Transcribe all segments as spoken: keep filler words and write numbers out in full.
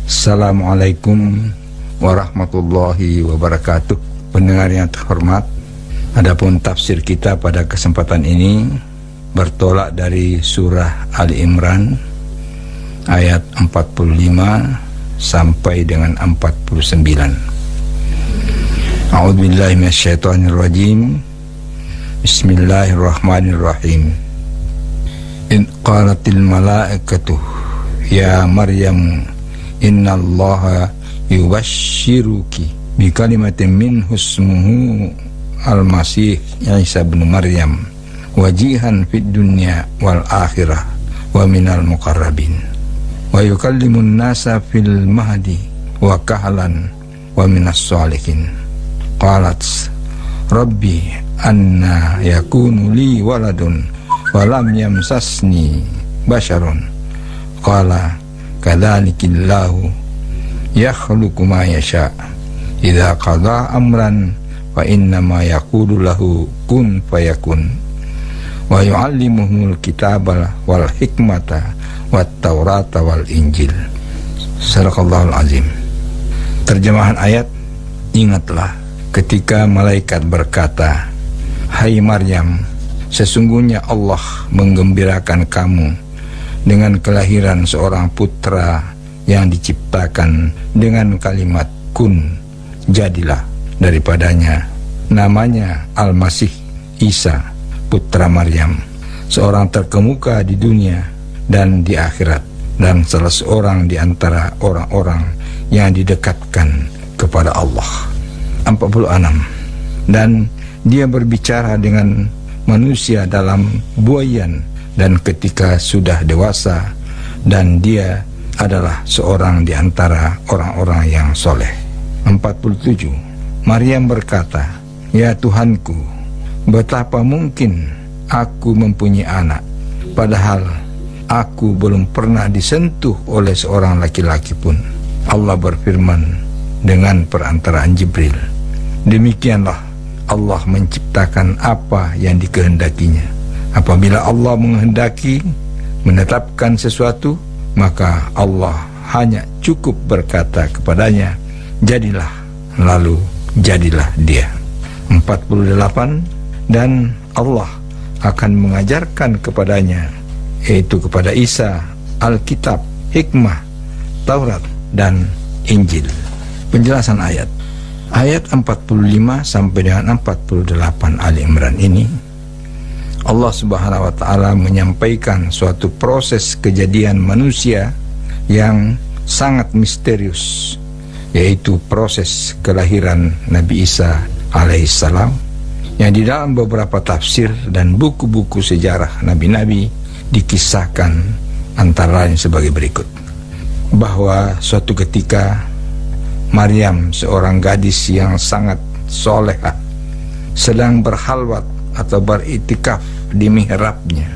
Assalamualaikum warahmatullahi wabarakatuh. Pendengar yang terhormat, adapun tafsir kita pada kesempatan ini bertolak dari surah Ali Imran ayat empat puluh lima sampai dengan empat puluh sembilan. A'udzubillahi minasyaitonirrajim. Bismillahirrahmanirrahim. In qalatil malaikatu ya Maryam innallaha yubashshiruki bi kalimatin minhu ismuhu al-masih Isa bin Maryam wajihan fid dunya wal akhirah wa minal muqarrabin wa yukallimun nasa fil mahdi wa kahlan wa minas sholihin. Qalat rabbi anna yakunu li waladun wa lam yamsasni basharun qala kadzalikillahu yakhluqu ma yasha idza qada amran fa inna ma yaqulu lahu kun fayakun wa yu'allimuhul kitaba wal hikmata wat taurata wal injil. Sadaqallahul azim. Terjemahan ayat, ingatlah ketika malaikat berkata, hai Maryam, sesungguhnya Allah menggembirakan kamu dengan kelahiran seorang putra yang diciptakan dengan kalimat kun, jadilah, daripadanya. Namanya Al-Masih Isa, putra Maryam, seorang terkemuka di dunia dan di akhirat, dan salah seorang di antara orang-orang yang didekatkan kepada Allah. empat puluh enam. Dan dia berbicara dengan manusia dalam buayan, dan ketika sudah dewasa, dan dia adalah seorang di antara orang-orang yang soleh. empat puluh tujuh. Maryam berkata, ya Tuhanku, betapa mungkin aku mempunyai anak, padahal aku belum pernah disentuh oleh seorang laki-laki pun. Allah berfirman dengan perantaraan Jibril, demikianlah Allah menciptakan apa yang dikehendakinya. Apabila Allah menghendaki menetapkan sesuatu, maka Allah hanya cukup berkata kepadanya, jadilah, lalu jadilah dia. empat puluh delapan. Dan Allah akan mengajarkan kepadanya, yaitu kepada Isa, Alkitab, hikmah, Taurat, dan Injil. Penjelasan ayat Ayat empat puluh lima sampai dengan empat puluh delapan Ali Imran ini, Allah Subhanahu wa taala menyampaikan suatu proses kejadian manusia yang sangat misterius, yaitu proses kelahiran Nabi Isa alaihissalam, yang di dalam beberapa tafsir dan buku-buku sejarah nabi-nabi dikisahkan antara lain sebagai berikut. Bahwa suatu ketika Maryam, seorang gadis yang sangat solehah, sedang berhalwat atau beritikaf di mihrabnya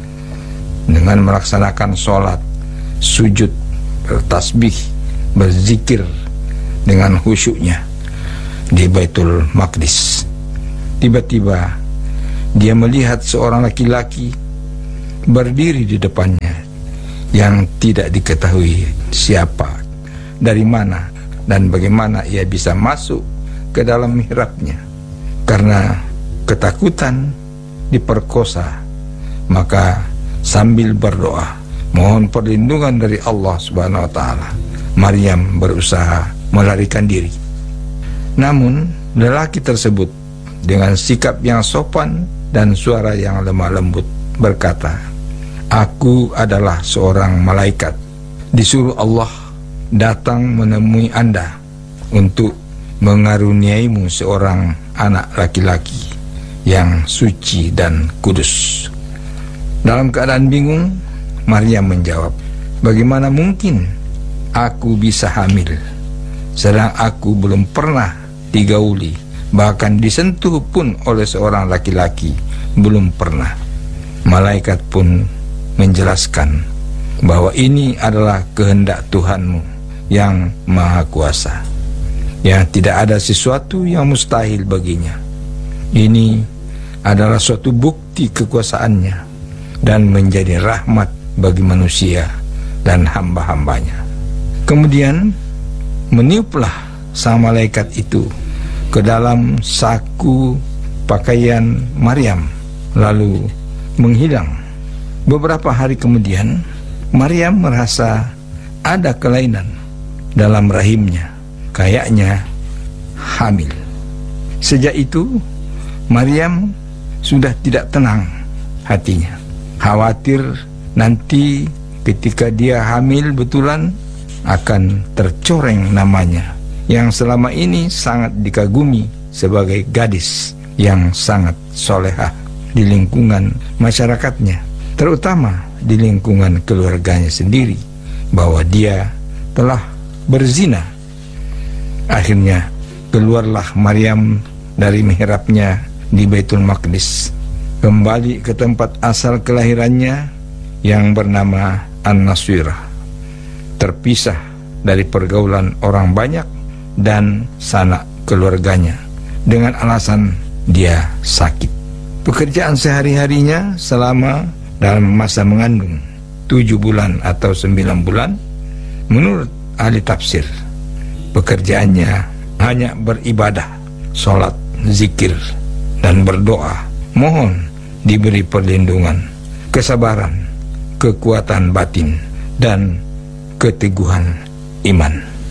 dengan melaksanakan sholat, sujud, bertasbih, berzikir dengan khusyuknya di Baitul Maqdis. Tiba-tiba dia melihat seorang laki-laki berdiri di depannya yang tidak diketahui siapa, dari mana, dan bagaimana ia bisa masuk ke dalam mihrabnya. Karena ketakutan diperkosa, maka sambil berdoa mohon perlindungan dari Allah Subhanahu wa taala, Maryam berusaha melarikan diri. Namun lelaki tersebut dengan sikap yang sopan dan suara yang lemah lembut berkata, aku adalah seorang malaikat, disuruh Allah datang menemui Anda untuk mengaruniaimu seorang anak laki-laki yang suci dan kudus. Dalam keadaan bingung, Maryam menjawab, bagaimana mungkin aku bisa hamil, sedang aku belum pernah digauli, bahkan disentuh pun oleh seorang laki-laki, belum pernah. Malaikat pun menjelaskan bahwa ini adalah kehendak Tuhanmu yang maha kuasa, yang tidak ada sesuatu yang mustahil baginya. Ini adalah suatu bukti kekuasaannya dan menjadi rahmat bagi manusia dan hamba-hambanya. Kemudian meniuplah sang malaikat itu ke dalam saku pakaian Maryam, lalu menghilang. Beberapa hari kemudian, Maryam merasa ada kelainan dalam rahimnya, kayaknya hamil. Sejak itu, Maryam sudah tidak tenang hatinya, khawatir nanti ketika dia hamil betulan akan tercoreng namanya yang selama ini sangat dikagumi sebagai gadis yang sangat solehah di lingkungan masyarakatnya, terutama di lingkungan keluarganya sendiri, bahwa dia telah berzina. Akhirnya keluarlah Maryam dari mihrabnya di Baitul Maqdis, kembali ke tempat asal kelahirannya yang bernama An-Nasirah, terpisah dari pergaulan orang banyak dan sanak keluarganya dengan alasan dia sakit. Pekerjaan sehari-harinya selama dalam masa mengandung tujuh bulan atau sembilan bulan, menurut ahli tafsir, pekerjaannya hanya beribadah, sholat, zikir, dan berdoa, mohon diberi perlindungan, kesabaran, kekuatan batin, dan keteguhan iman.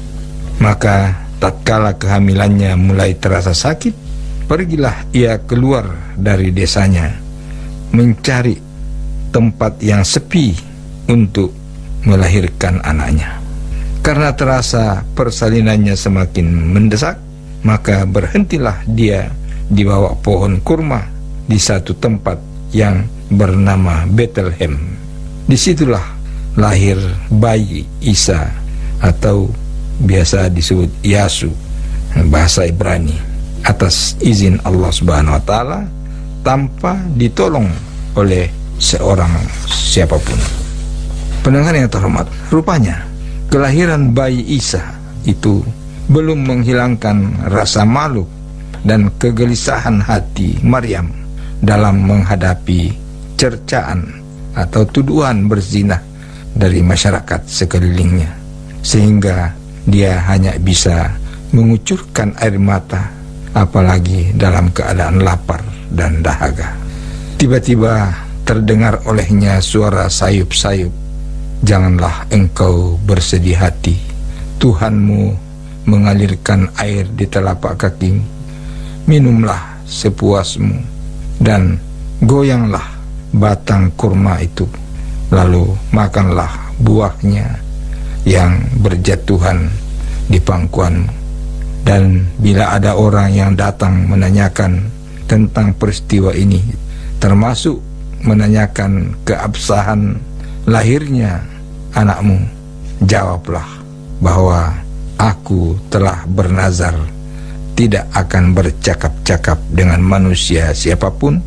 Maka tatkala kehamilannya mulai terasa sakit, pergilah ia keluar dari desanya, mencari tempat yang sepi untuk melahirkan anaknya. Karena terasa persalinannya semakin mendesak, maka berhentilah dia di bawah pohon kurma di satu tempat yang bernama Bethlehem. Disitulah lahir bayi Isa atau biasa disebut Yasu, bahasa Ibrani, atas izin Allah Subhanahu wa taala, tanpa ditolong oleh seorang siapapun. Pendengar yang terhormat, rupanya kelahiran bayi Isa itu belum menghilangkan rasa malu dan kegelisahan hati Maryam dalam menghadapi cercaan atau tuduhan berzina dari masyarakat sekelilingnya, sehingga dia hanya bisa mengucurkan air mata, apalagi dalam keadaan lapar dan dahaga. Tiba-tiba terdengar olehnya suara sayup-sayup, "Janganlah engkau bersedih hati, Tuhanmu mengalirkan air di telapak kakimu, minumlah sepuasmu, dan goyanglah batang kurma itu, lalu makanlah buahnya yang berjatuhan di pangkuanmu. Dan bila ada orang yang datang menanyakan tentang peristiwa ini, termasuk menanyakan keabsahan lahirnya anakmu, jawablah bahwa aku telah bernazar tidak akan bercakap-cakap dengan manusia siapapun.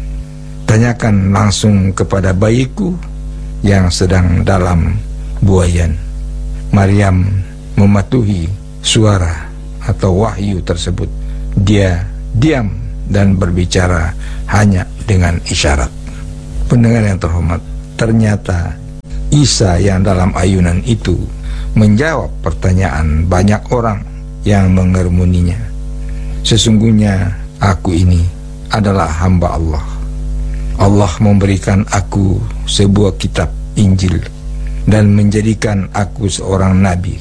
Tanyakan langsung kepada bayiku yang sedang dalam buayan." Maryam mematuhi suara atau wahyu tersebut. Dia diam dan berbicara hanya dengan isyarat. Pendengar yang terhormat, ternyata Isa yang dalam ayunan itu menjawab pertanyaan banyak orang yang mengerumuninya. "Sesungguhnya aku ini adalah hamba Allah. Allah memberikan aku sebuah kitab Injil dan menjadikan aku seorang nabi.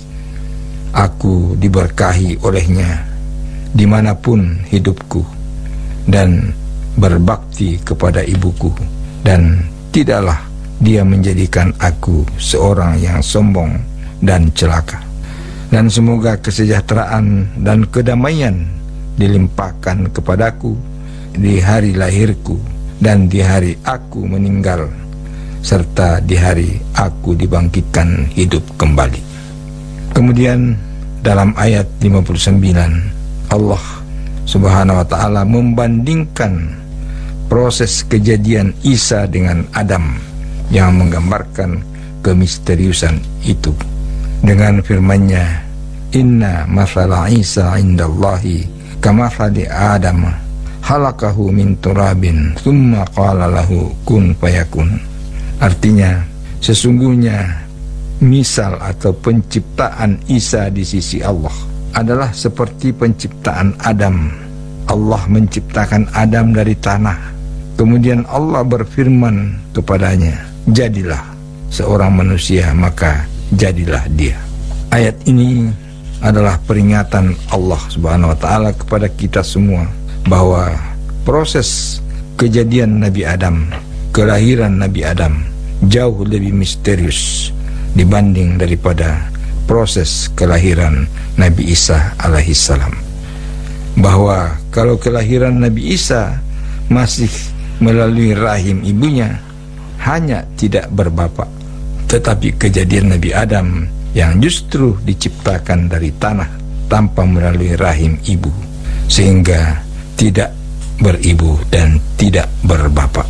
Aku diberkahi olehnya dimanapun hidupku, dan berbakti kepada ibuku, dan tidaklah dia menjadikan aku seorang yang sombong dan celaka. Dan semoga kesejahteraan dan kedamaian dilimpahkan kepadaku di hari lahirku dan di hari aku meninggal, serta di hari aku dibangkitkan hidup kembali." Kemudian dalam ayat lima puluh sembilan, Allah Subhanahu wa ta'ala membandingkan proses kejadian Isa dengan Adam yang menggambarkan kemisteriusan itu dengan firman-Nya, "Inna mathala Isa indallahi kamathali Adam khalaqahu min turabin thumma qala lahu kun fayakun." Artinya, sesungguhnya misal atau penciptaan Isa di sisi Allah adalah seperti penciptaan Adam. Allah menciptakan Adam dari tanah. Kemudian Allah berfirman kepadanya, jadilah seorang manusia, maka jadilah dia. Ayat ini adalah peringatan Allah Subhanahu wa taala kepada kita semua bahwa proses kejadian Nabi Adam, kelahiran Nabi Adam jauh lebih misterius dibanding daripada proses kelahiran Nabi Isa alaihissalam. Bahwa kalau kelahiran Nabi Isa masih melalui rahim ibunya, hanya tidak berbapak. Tetapi kejadian Nabi Adam yang justru diciptakan dari tanah tanpa melalui rahim ibu, sehingga tidak beribu dan tidak berbapak.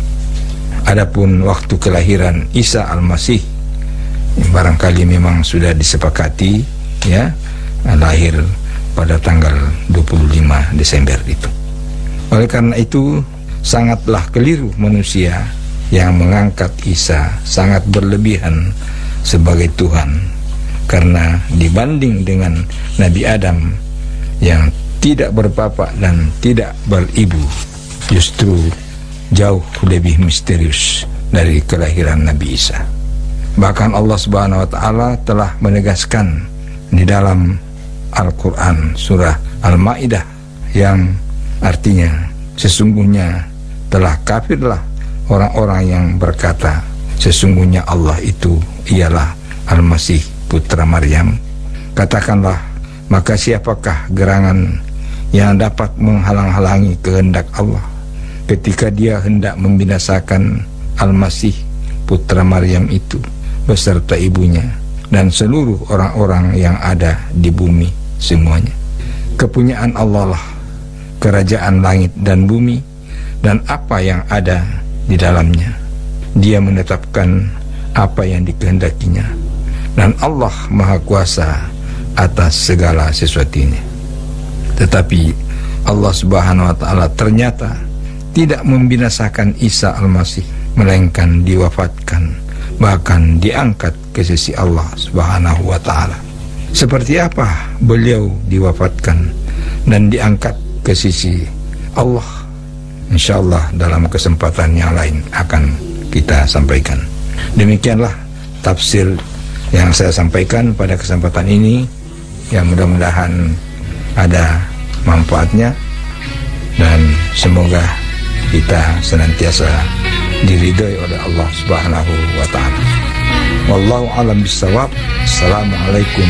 Adapun waktu kelahiran Isa Al-Masih, barangkali memang sudah disepakati, ya, lahir pada tanggal dua puluh lima Desember itu. Oleh karena itu sangatlah keliru manusia yang mengangkat Isa sangat berlebihan sebagai Tuhan, karena dibanding dengan Nabi Adam yang tidak berbapak dan tidak beribu, justru jauh lebih misterius dari kelahiran Nabi Isa. Bahkan Allah Subhanahu wa taala telah menegaskan di dalam Al-Quran surah Al-Ma'idah yang artinya sesungguhnya telah kafirlah orang-orang yang berkata sesungguhnya Allah itu ialah Al-Masih putra Maryam. Katakanlah, maka siapakah gerangan yang dapat menghalang-halangi kehendak Allah ketika dia hendak membinasakan Al-Masih putra Maryam itu beserta ibunya dan seluruh orang-orang yang ada di bumi semuanya. Kepunyaan Allah lah kerajaan langit dan bumi dan apa yang ada di dalamnya. Dia menetapkan apa yang dikehendakinya, dan Allah Maha Kuasa atas segala sesuatunya. Tetapi Allah Subhanahu wa taala ternyata tidak membinasakan Isa Al-Masih, melainkan diwafatkan, bahkan diangkat ke sisi Allah Subhanahu wa taala. Seperti apa beliau diwafatkan dan diangkat ke sisi Allah, insyaallah dalam kesempatan yang lain akan kita sampaikan. Demikianlah tafsir yang saya sampaikan pada kesempatan ini, yang mudah-mudahan ada manfaatnya dan semoga kita senantiasa diridhoi oleh Allah Subhanahu wa taala. Wallahu a'lam bissawab. Assalamualaikum